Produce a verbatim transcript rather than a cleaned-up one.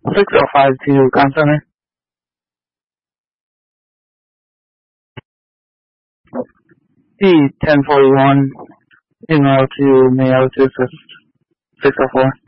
six oh five to Ground Center. D ten forty-one, email to Mayo to assist six oh four.